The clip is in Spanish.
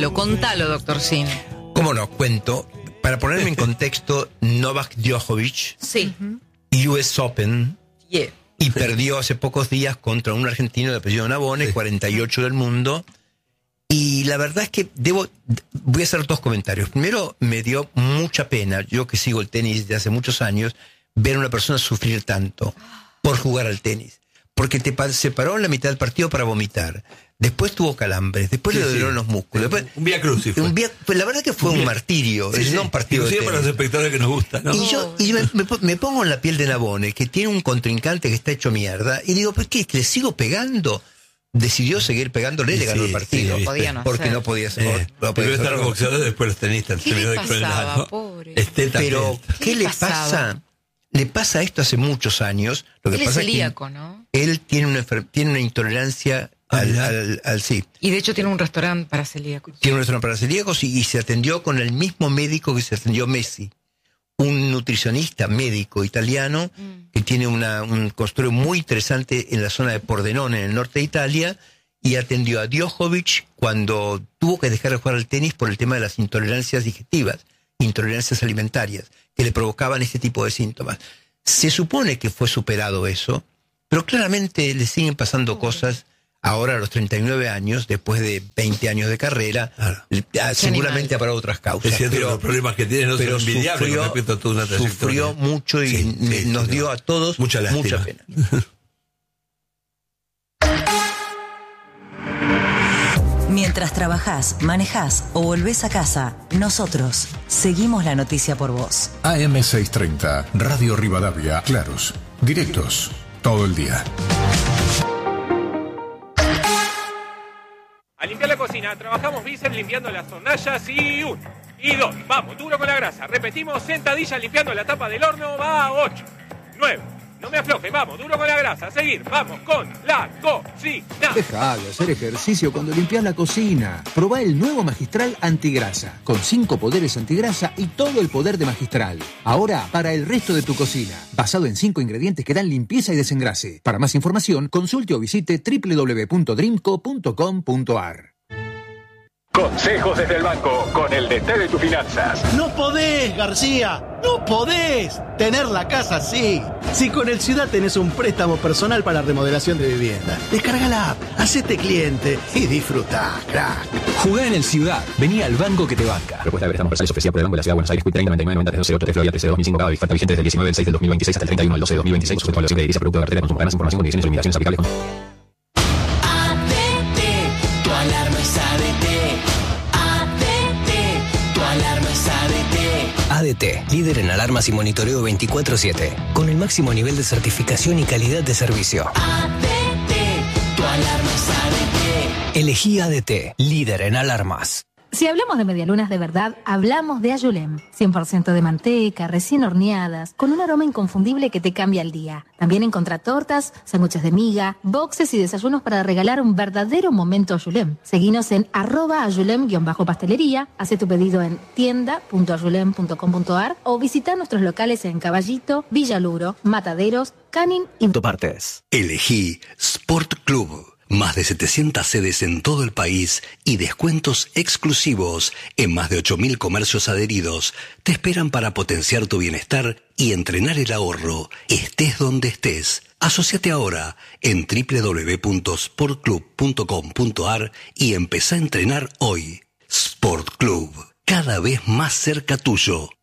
Lo contalo, doctor Sin. ¿Cómo no? Cuento. Para ponerme en contexto, Novak Djokovic, Sí. US Open, Yeah. y perdió hace pocos días contra un argentino de apellido Nabone, 48 del mundo. Y la verdad es que voy a hacer dos comentarios. Primero, me dio mucha pena, yo que sigo el tenis desde hace muchos años, ver a una persona sufrir tanto por jugar al tenis. Porque se paró en la mitad del partido para vomitar. Después tuvo calambres, después le dolieron los músculos. Después, un vía crucis. Pues la verdad que fue un martirio, no un partido de tenis. Para los espectadores que nos gusta, ¿no? Y yo me pongo en la piel de Nabone, que tiene un contrincante que está hecho mierda, y digo, ¿por qué? ¿Le sigo pegando? Decidió seguir pegándole y le ganó el partido. Porque no podía ser. Primero están los boxeadores, después los tenistas. ¿Qué le pasaba, pobre? Pero, ¿qué le pasa? Le pasa esto hace muchos años. Lo que Él pasa es celíaco, es que ¿no? él tiene una intolerancia al sí. Y de hecho tiene un restaurante para celíacos. Tiene un restaurante para celíacos y se atendió con el mismo médico que se atendió Messi. Un nutricionista médico italiano que tiene un consultorio muy interesante en la zona de Pordenone, en el norte de Italia, y atendió a Djokovic cuando tuvo que dejar de jugar al tenis por el tema de las intolerancias digestivas, intolerancias alimentarias, que le provocaban este tipo de síntomas. Se supone que fue superado eso, pero claramente le siguen pasando cosas ahora a los 39 años, después de 20 años de carrera. Claro. Seguramente habrá otras causas. Es cierto, pero los problemas que tiene no son envidiables con respecto a toda una trayectoria. Sufrió mucho y nos dio a todos mucha pena. Mientras trabajás, manejás o volvés a casa, nosotros seguimos la noticia por vos. AM630, Radio Rivadavia, claros, directos, todo el día. A limpiar la cocina, trabajamos bíceps limpiando las hornallas y 1. Y 2, vamos, duro con la grasa. Repetimos, sentadilla limpiando la tapa del horno, va 8. 9, no me afloje, vamos, duro con la grasa. A seguir, vamos con la cocina. Deja de hacer ejercicio cuando limpias la cocina. Probá el nuevo Magistral Antigrasa, con 5 poderes antigrasa y todo el poder de Magistral. Ahora, para el resto de tu cocina. Basado en 5 ingredientes que dan limpieza y desengrase. Para más información, consulte o visite www.dreamco.com.ar. Consejos desde el banco, con el DT de tus finanzas. No podés, García, no podés tener la casa así. Si con el Ciudad tenés un préstamo personal para remodelación de vivienda, descarga la app, hacete cliente y disfrutá, crack. Jugá en el Ciudad, vení al banco que te banca. Propuesta de préstamos personales ofrecida por el Banco de la Ciudad de Buenos Aires, 30 99 90 308 Florida 13 2005, cada oferta vigente desde el 19 del 6 del 2026 hasta el 31 del 12 del 2026, sujeto a la de producto de cartera, consumo, ganas, información, condiciones y limitaciones aplicables. Tu alarma es ADT. Tu alarma es ADT. ADT, líder en alarmas y monitoreo 24/7, con el máximo nivel de certificación y calidad de servicio. ADT, tu alarma es ADT. Elegí ADT, líder en alarmas. Si hablamos de medialunas de verdad, hablamos de Ayulem. 100% de manteca, recién horneadas, con un aroma inconfundible que te cambia el día. También encontrá tortas, sándwiches de miga, boxes y desayunos para regalar un verdadero momento Ayulem. Seguinos en @ayulem_pastelería, haz tu pedido en tienda.ayulem.com.ar o visita nuestros locales en Caballito, Villaluro, Mataderos, Canin y Topartes. Elegí Sport Club. Más de 700 sedes en todo el país y descuentos exclusivos en más de 8.000 comercios adheridos te esperan para potenciar tu bienestar y entrenar el ahorro, estés donde estés. Asociate ahora en www.sportclub.com.ar y empezá a entrenar hoy. Sport Club, cada vez más cerca tuyo.